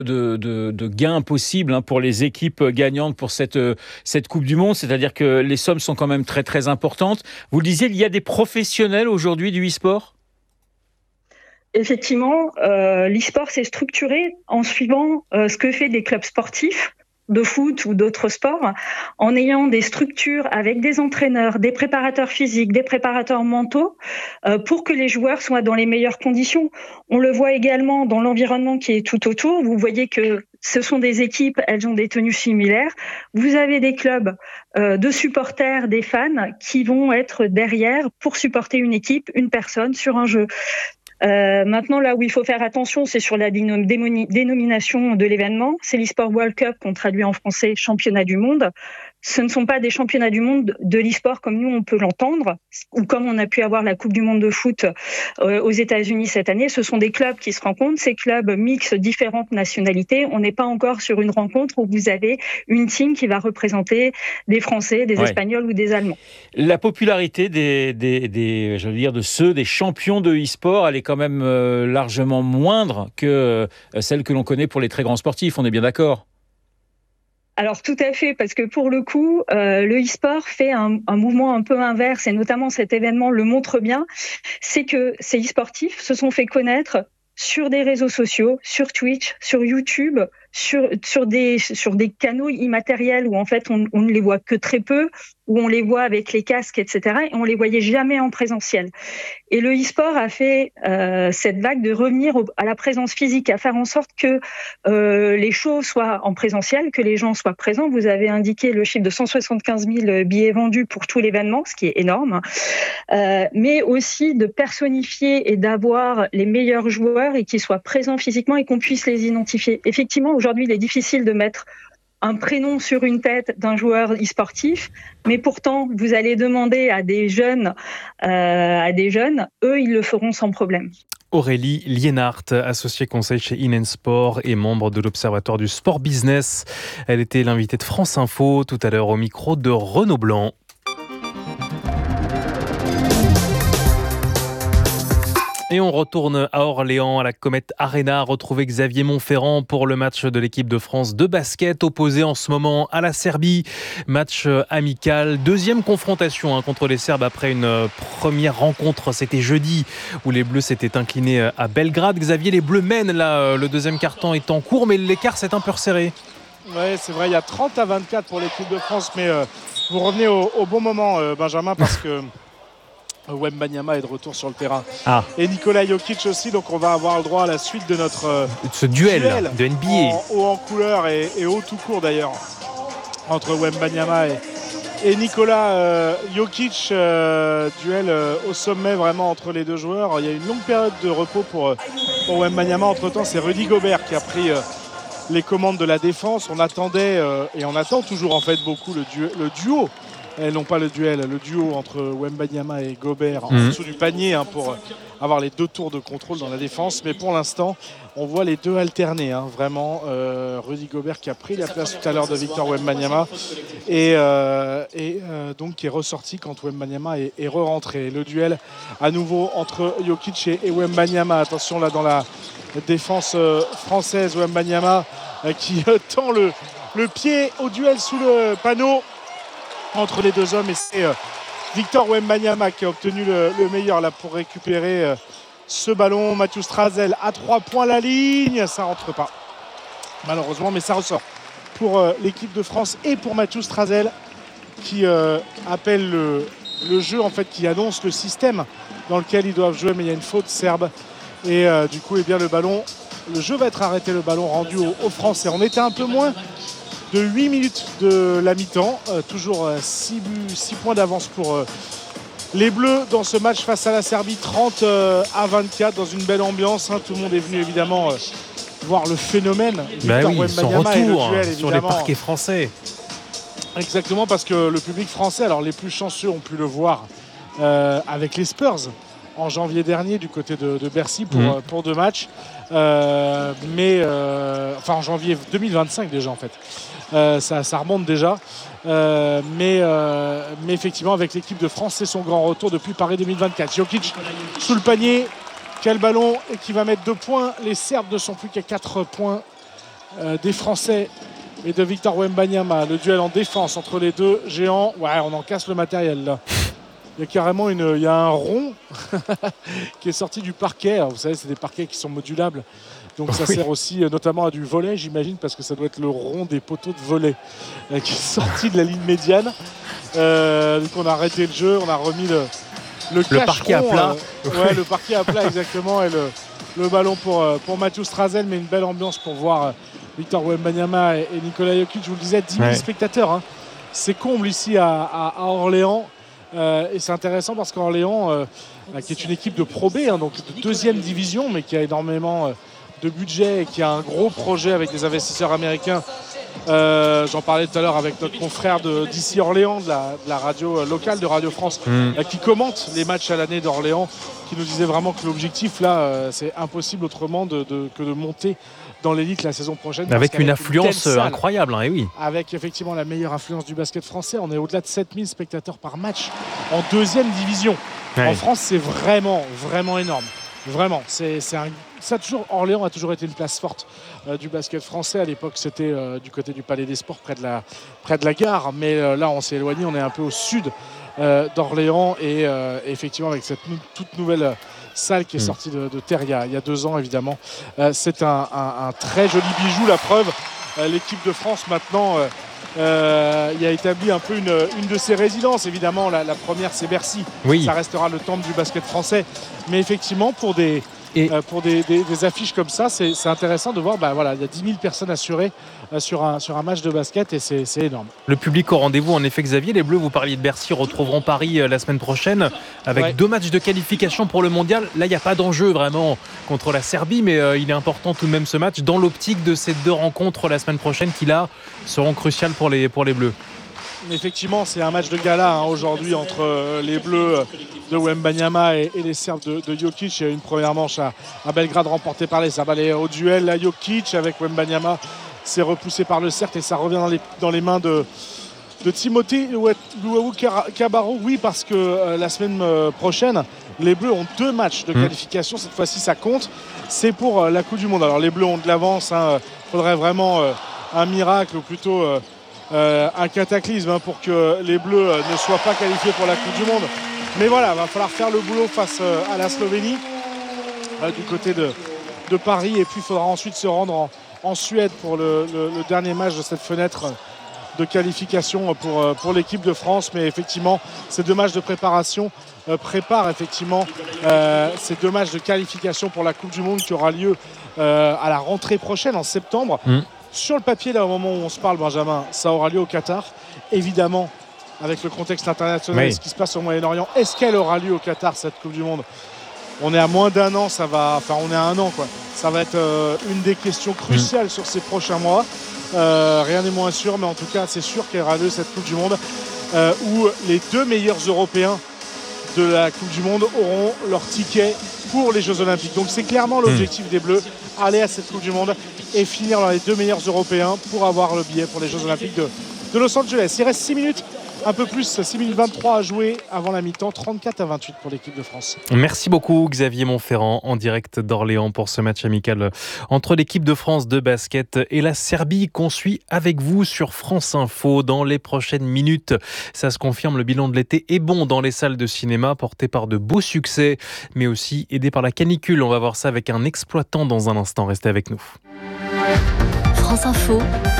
de gains possibles pour les équipes gagnantes pour cette Coupe du Monde, c'est-à-dire que les sommes sont quand même très très importantes. Vous le disiez, il y a des professionnels aujourd'hui du e-sport ? Effectivement, l'e-sport s'est structuré en suivant ce que fait des clubs sportifs de foot ou d'autres sports, en ayant des structures avec des entraîneurs, des préparateurs physiques, des préparateurs mentaux, pour que les joueurs soient dans les meilleures conditions. On le voit également dans l'environnement qui est tout autour. Vous voyez que ce sont des équipes, elles ont des tenues similaires. Vous avez des clubs de supporters, des fans qui vont être derrière pour supporter une équipe, une personne sur un jeu. Maintenant, là où il faut faire attention, c'est sur la dénomination de l'événement. C'est l'e-sport World Cup qu'on traduit en français championnat du monde. Ce ne sont pas des championnats du monde de l'e-sport comme nous on peut l'entendre, ou comme on a pu avoir la Coupe du monde de foot aux États-Unis cette année. Ce sont des clubs qui se rencontrent. Ces clubs mixent différentes nationalités. On n'est pas encore sur une rencontre où vous avez une team qui va représenter des Français, des Espagnols ou des Allemands. La popularité des champions de e-sport, elle est quand même largement moindre que celle que l'on connaît pour les très grands sportifs. On est bien d'accord ? Alors tout à fait, parce que pour le coup, le e-sport fait un mouvement un peu inverse, et notamment cet événement le montre bien, c'est que ces e-sportifs se sont fait connaître sur des réseaux sociaux, sur Twitch, sur YouTube, sur des canaux immatériels où en fait on ne les voit que très peu, où on les voit avec les casques, etc. Et on les voyait jamais en présentiel. Et le e-sport a fait cette vague de revenir à la présence physique, à faire en sorte que les shows soient en présentiel, que les gens soient présents. Vous avez indiqué le chiffre de 175 000 billets vendus pour tout l'événement, ce qui est énorme. Mais aussi de personnifier et d'avoir les meilleurs joueurs et qu'ils soient présents physiquement et qu'on puisse les identifier. Effectivement, aujourd'hui, il est difficile de mettre un prénom sur une tête d'un joueur e-sportif, mais pourtant, vous allez demander à des jeunes, eux, ils le feront sans problème. Aurélie Lienhardt, associée conseil chez Inensport et membre de l'Observatoire du Sport Business. Elle était l'invitée de France Info tout à l'heure au micro de Renaud Blanc. Et on retourne à Orléans, à la Comet Arena, retrouver Xavier Monferrand pour le match de l'équipe de France de basket, opposé en ce moment à la Serbie. Match amical, deuxième confrontation contre les Serbes après une première rencontre, c'était jeudi, où les Bleus s'étaient inclinés à Belgrade. Xavier, les Bleus mènent là, le deuxième quart-temps est en cours, mais l'écart s'est un peu resserré. Oui, c'est vrai, il y a 30-24 pour l'équipe de France, mais vous revenez au bon moment, Benjamin, parce que Wembanyama est de retour sur le terrain. Et Nikola Jokic aussi, donc on va avoir le droit à la suite de notre ce duel de NBA. Haut en couleur et haut tout court d'ailleurs, entre Wembanyama et Nikola Jokic. Duel au sommet vraiment entre les deux joueurs. Il y a une longue période de repos pour Wembanyama. Entre-temps, c'est Rudy Gobert qui a pris les commandes de la défense. On attendait, et on attend toujours en fait beaucoup le duo. Et non pas le duel, le duo entre Wembanyama et Gobert en dessous du panier pour avoir les deux tours de contrôle dans la défense. Mais pour l'instant, on voit les deux alterner, vraiment. Rudy Gobert qui a pris la place tout à l'heure de Victor Wembanyama et donc qui est ressorti quand Wembanyama est re-rentré. Le duel à nouveau entre Jokic et Wembanyama. Attention là dans la défense française, Wembanyama qui tend le pied au duel sous le panneau entre les deux hommes, et c'est Victor Wembanyama qui a obtenu le meilleur là pour récupérer ce ballon. Mathieu Strazel à 3 points la ligne, ça rentre pas malheureusement, mais ça ressort pour l'équipe de France et pour Mathieu Strazel qui appelle le jeu en fait, qui annonce le système dans lequel ils doivent jouer, mais il y a une faute serbe et du coup le jeu va être arrêté, le ballon rendu aux Français. On était un peu moins de 8 minutes de la mi-temps, toujours 6 points d'avance pour les Bleus dans ce match face à la Serbie, 30-24 dans une belle ambiance. Tout le monde est venu évidemment voir le phénomène. Son retour sur les parquets français. Exactement, parce que le public français, alors les plus chanceux ont pu le voir avec les Spurs en janvier dernier du côté de Bercy pour 2 matchs, en janvier 2025 déjà en fait. Ça remonte déjà, mais effectivement avec l'équipe de France c'est son grand retour depuis Paris 2024. Jokic sous le panier, quel ballon, et qui va mettre 2 points. Les Serbes ne sont plus qu'à 4 points des Français et de Victor Wembanyama. Le duel en défense entre les deux géants. Ouais, on en casse le matériel là. Il y a carrément il y a un rond qui est sorti du parquet. Alors, vous savez, c'est des parquets qui sont modulables. Donc ça sert aussi notamment à du volley, j'imagine, parce que ça doit être le rond des poteaux de volley qui est sorti de la ligne médiane. Donc on a arrêté le jeu, on a remis le parquet à plat. Ouais, le parquet à plat, exactement. Et le ballon pour Mathieu Strazel, mais une belle ambiance pour voir Victor Wembanyama et Nikola Jokic. Je vous le disais, 10 000 spectateurs. Hein. C'est comble ici à Orléans. Et c'est intéressant parce qu'Orléans, qui est une équipe de Pro B, hein, donc de deuxième division, mais qui a énormément de budget et qui a un gros projet avec des investisseurs américains. J'en parlais tout à l'heure avec notre confrère d'ici Orléans, de la radio locale de Radio France, qui commente les matchs à l'année d'Orléans, qui nous disait vraiment que l'objectif là, c'est impossible autrement que de monter dans l'élite la saison prochaine. Avec une affluence incroyable, hein, et oui. Avec effectivement la meilleure affluence du basket français. On est au-delà de 7000 spectateurs par match en deuxième division. Ouais. En France, c'est vraiment, vraiment énorme. Vraiment. Orléans a toujours été une place forte du basket français. À l'époque, c'était du côté du Palais des Sports, près de la gare. Mais là, on s'est éloigné. On est un peu au sud d'Orléans. Et effectivement, avec cette toute nouvelle salle qui est sortie de terre il y a 2 ans, évidemment. C'est un très joli bijou, la preuve. L'équipe de France, maintenant, il a établi un peu une de ses résidences. Évidemment, la première, c'est Bercy. Oui. Ça restera le temple du basket français. Mais effectivement, pour des affiches comme ça, c'est intéressant de voir. Il y a 10 000 personnes assurées sur un match de basket et c'est énorme. Le public au rendez-vous, en effet, Xavier. Les Bleus, vous parliez de Bercy, retrouveront Paris la semaine prochaine avec 2 matchs de qualification pour le mondial. Là, il n'y a pas d'enjeu vraiment contre la Serbie, mais il est important tout de même ce match dans l'optique de ces 2 rencontres la semaine prochaine qui là seront cruciales pour les Bleus. Effectivement, c'est un match de gala aujourd'hui entre les Bleus de Wembanyama et les Serbes de Jokic. Il y a une première manche à Belgrade remportée par les Serbes. Allez, au duel, à Jokic avec Wembanyama, c'est repoussé par le Cercle et ça revient dans les mains de Timothée Luwawu-Cabarrot. Oui, parce que la semaine prochaine, les Bleus ont 2 matchs de qualification. Cette fois-ci, ça compte. C'est pour la Coupe du Monde. Alors, les Bleus ont de l'avance. Il faudrait vraiment un miracle ou plutôt un cataclysme pour que les Bleus ne soient pas qualifiés pour la Coupe du Monde. Mais voilà, il va falloir faire le boulot face à la Slovénie du côté de Paris. Et puis, il faudra ensuite se rendre en Suède pour le dernier match de cette fenêtre de qualification pour l'équipe de France. Mais effectivement, ces 2 matchs de préparation préparent effectivement ces 2 matchs de qualification pour la Coupe du Monde qui aura lieu à la rentrée prochaine en septembre. Sur le papier, là, au moment où on se parle, Benjamin, ça aura lieu au Qatar. Évidemment, avec le contexte international et ce qui se passe au Moyen-Orient, est-ce qu'elle aura lieu au Qatar, cette Coupe du Monde ? On est à moins d'1 an, on est à 1 an, quoi. Ça va être une des questions cruciales sur ces prochains mois. Rien n'est moins sûr, mais en tout cas, c'est sûr qu'il y aura lieu cette Coupe du Monde où les 2 meilleurs Européens de la Coupe du Monde auront leur ticket pour les Jeux Olympiques. Donc c'est clairement l'objectif des Bleus, aller à cette Coupe du Monde et finir dans les 2 meilleurs Européens pour avoir le billet pour les Jeux Olympiques de Los Angeles. Il reste 6 minutes, un peu plus, 6 minutes 23 à jouer avant la mi-temps, 34-28 pour l'équipe de France. Merci beaucoup Xavier Montferrand en direct d'Orléans pour ce match amical entre l'équipe de France de basket et la Serbie qu'on suit avec vous sur France Info dans les prochaines minutes. Ça se confirme, le bilan de l'été est bon dans les salles de cinéma, porté par de beaux succès, mais aussi aidé par la canicule. On va voir ça avec un exploitant dans un instant. Restez avec nous. France Info,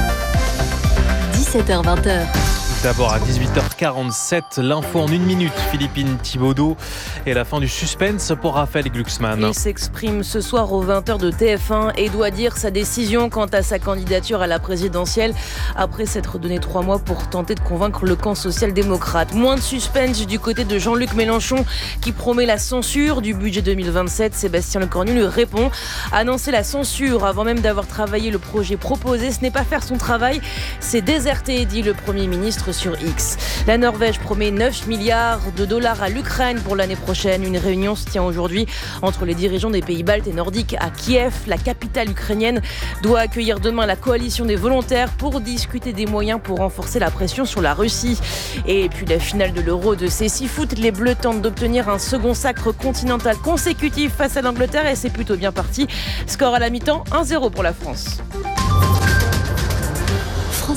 17h-20h. D'abord à 18h47, l'info en 1 minute. Philippine Thibaudeau et la fin du suspense pour Raphaël Glucksmann. Il s'exprime ce soir aux 20h de TF1 et doit dire sa décision quant à sa candidature à la présidentielle après s'être donné 3 mois pour tenter de convaincre le camp social-démocrate. Moins de suspense du côté de Jean-Luc Mélenchon qui promet la censure du budget 2027. Sébastien Lecornu lui répond. Annoncer la censure avant même d'avoir travaillé le projet proposé, ce n'est pas faire son travail, c'est déserter, dit le Premier ministre sur X. La Norvège promet 9 milliards de dollars à l'Ukraine pour l'année prochaine. Une réunion se tient aujourd'hui entre les dirigeants des pays baltes et nordiques à Kiev. La capitale ukrainienne doit accueillir demain la coalition des volontaires pour discuter des moyens pour renforcer la pression sur la Russie. Et puis la finale de l'Euro de Cécifoot. Les Bleus tentent d'obtenir un second sacre continental consécutif face à l'Angleterre et c'est plutôt bien parti. Score à la mi-temps, 1-0 pour la France.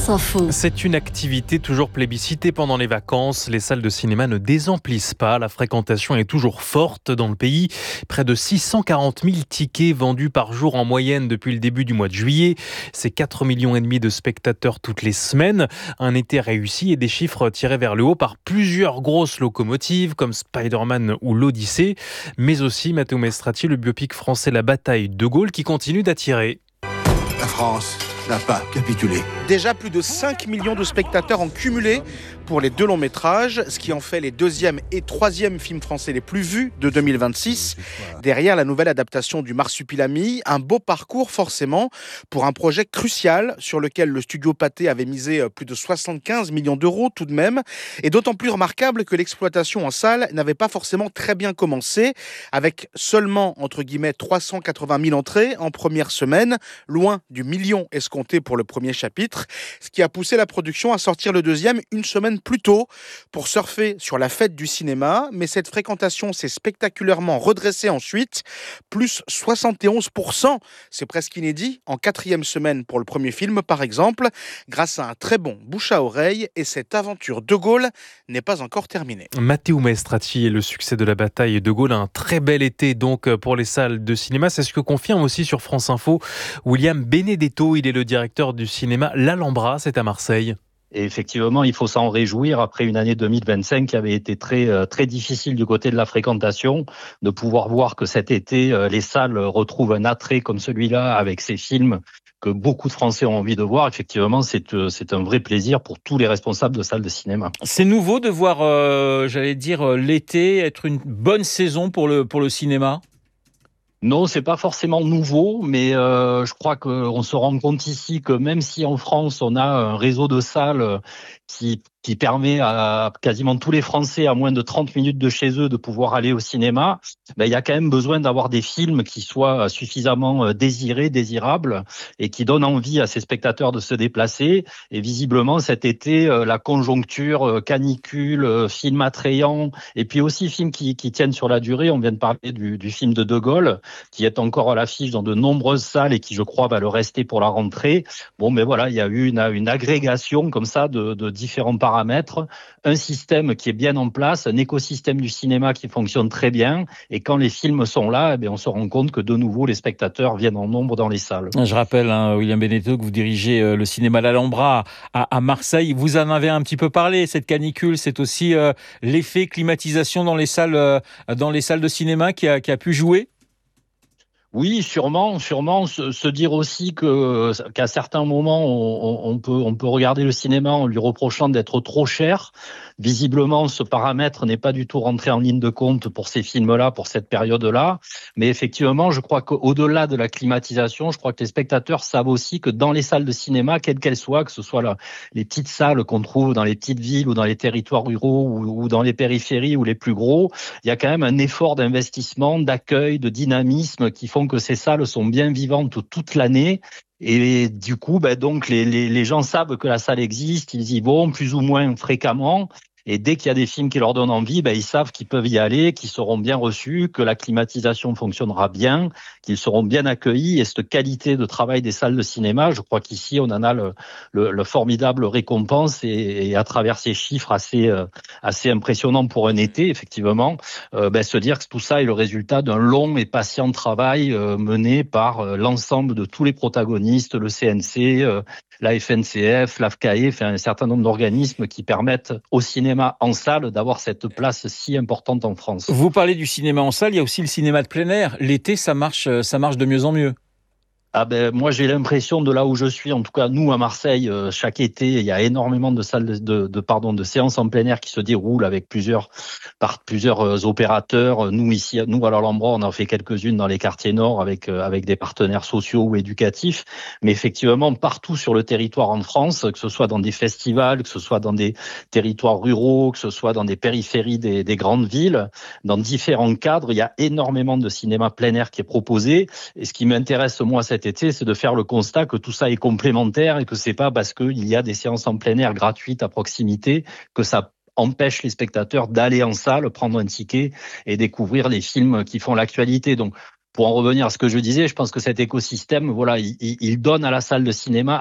France Info. C'est une activité toujours plébiscitée pendant les vacances. Les salles de cinéma ne désemplissent pas. La fréquentation est toujours forte dans le pays. Près de 640 000 tickets vendus par jour en moyenne depuis le début du mois de juillet. C'est 4,5 millions de spectateurs toutes les semaines. Un été réussi et des chiffres tirés vers le haut par plusieurs grosses locomotives comme Spider-Man ou l'Odyssée. Mais aussi Matteo Maestrati, le biopic français La bataille de Gaulle qui continue d'attirer. La France n'a pas capitulé. Déjà plus de 5 millions de spectateurs en cumulé pour les 2 longs métrages, ce qui en fait les 2e et 3e films français les plus vus de 2026. Derrière la nouvelle adaptation du Marsupilami, un beau parcours forcément pour un projet crucial sur lequel le studio Pathé avait misé plus de 75 millions d'euros tout de même, et d'autant plus remarquable que l'exploitation en salle n'avait pas forcément très bien commencé, avec seulement entre guillemets 380 000 entrées en première semaine, loin du million escompté pour le premier chapitre, ce qui a poussé la production à sortir le 2e une semaine plus tôt pour surfer sur la fête du cinéma. Mais cette fréquentation s'est spectaculairement redressée ensuite, plus 71%, c'est presque inédit, en 4e semaine pour le premier film par exemple, grâce à un très bon bouche à oreille, et cette aventure de Gaulle n'est pas encore terminée. Matteo Maestrati et le succès de La bataille de Gaulle, un très bel été donc pour les salles de cinéma. C'est ce que confirme aussi sur France Info William Benedetto. Il est le directeur du cinéma L'Alhambra, c'est à Marseille. Et effectivement, il faut s'en réjouir après une année 2025 qui avait été très difficile du côté de la fréquentation, de pouvoir voir que cet été, les salles retrouvent un attrait comme celui-là avec ces films que beaucoup de Français ont envie de voir. Effectivement, c'est un vrai plaisir pour tous les responsables de salles de cinéma. C'est nouveau de voir, l'été être une bonne saison pour le cinéma ? Non, c'est pas forcément nouveau, mais je crois qu'on se rend compte ici que même si en France on a un réseau de salles qui permet à quasiment tous les Français à moins de 30 minutes de chez eux de pouvoir aller au cinéma, il y a quand même besoin d'avoir des films qui soient suffisamment désirables et qui donnent envie à ces spectateurs de se déplacer. Et visiblement cet été, la conjoncture, canicule, film attrayant, et puis aussi films qui tiennent sur la durée. On vient de parler du film de Gaulle, qui est encore à l'affiche dans de nombreuses salles et qui, je crois, va le rester pour la rentrée. Voilà, il y a eu une agrégation comme ça de différents paramètres, un système qui est bien en place, un écosystème du cinéma qui fonctionne très bien, et quand les films sont là, on se rend compte que de nouveau les spectateurs viennent en nombre dans les salles. Je rappelle, William Benedetto, que vous dirigez le cinéma L'Alhambra à Marseille. Vous en avez un petit peu parlé, cette canicule, c'est aussi l'effet climatisation dans les salles de cinéma qui a pu jouer ? Oui, sûrement. Se dire aussi qu'à certains moments, on peut regarder le cinéma en lui reprochant d'être trop cher. Visiblement, ce paramètre n'est pas du tout rentré en ligne de compte pour ces films-là, pour cette période-là. Mais effectivement, je crois qu'au-delà de la climatisation, je crois que les spectateurs savent aussi que dans les salles de cinéma, quelles qu'elles soient, que ce soit les petites salles qu'on trouve dans les petites villes ou dans les territoires ruraux ou dans les périphéries ou les plus gros, il y a quand même un effort d'investissement, d'accueil, de dynamisme qui font que ces salles sont bien vivantes toute l'année. Et du coup, donc les gens savent que la salle existe, ils y vont plus ou moins fréquemment. Et dès qu'il y a des films qui leur donnent envie, ils savent qu'ils peuvent y aller, qu'ils seront bien reçus, que la climatisation fonctionnera bien, qu'ils seront bien accueillis. Et cette qualité de travail des salles de cinéma, je crois qu'ici, on en a le formidable récompense. Et à travers ces chiffres assez impressionnants pour un été, effectivement, se dire que tout ça est le résultat d'un long et patient travail mené par l'ensemble de tous les protagonistes, le CNC, la FNCF, l'AFCAE, un certain nombre d'organismes qui permettent au cinéma en salle d'avoir cette place si importante en France. Vous parlez du cinéma en salle, il y a aussi le cinéma de plein air. L'été, ça marche de mieux en mieux. Moi, j'ai l'impression de là où je suis, en tout cas nous à Marseille, chaque été, il y a énormément de salles de séances en plein air qui se déroulent avec plusieurs opérateurs. Nous à l'Alhambra, on en fait quelques-unes dans les quartiers nord avec des partenaires sociaux ou éducatifs. Mais effectivement, partout sur le territoire en France, que ce soit dans des festivals, que ce soit dans des territoires ruraux, que ce soit dans des périphéries des grandes villes, dans différents cadres, il y a énormément de cinéma plein air qui est proposé. Et ce qui m'intéresse moi cet été, c'est de faire le constat que tout ça est complémentaire et que c'est pas parce qu'il y a des séances en plein air gratuites à proximité que ça empêche les spectateurs d'aller en salle, prendre un ticket et découvrir les films qui font l'actualité. Donc, pour en revenir à ce que je disais, je pense que cet écosystème, il donne à la salle de cinéma